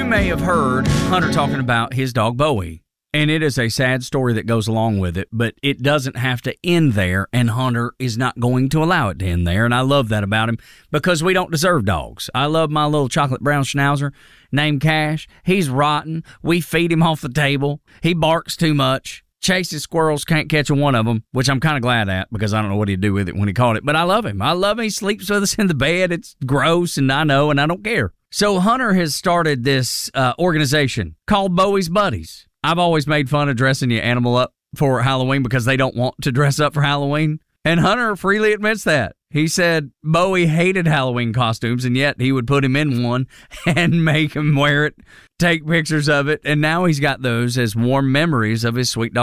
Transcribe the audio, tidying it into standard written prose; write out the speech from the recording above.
may have heard Hunter talking about his dog Bowie, and it is a sad story that goes along with it, but it doesn't have to end there, and Hunter is not going to allow it to end there, and I love that about him because we don't deserve dogs. I love my little chocolate brown schnauzer named Cash. He's rotten. We feed him off the table. He barks too much. Chases squirrels, can't catch one of them, which I'm kind of glad at because I don't know what he'd do with it when he caught it. But I love him. He sleeps with us in the bed. It's gross, and I know, and I don't care. So Hunter has started this organization called Bowie's Buddies. I've always made fun of dressing your animal up for Halloween because they don't want to dress up for Halloween. And Hunter freely admits that. He said Bowie hated Halloween costumes, and yet he would put him in one and make him wear it, take pictures of it, and now he's got those as warm memories of his sweet dog